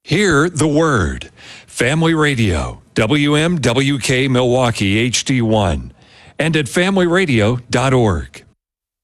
Hear the word. Family Radio, WMWK Milwaukee HD1, and at familyradio.org.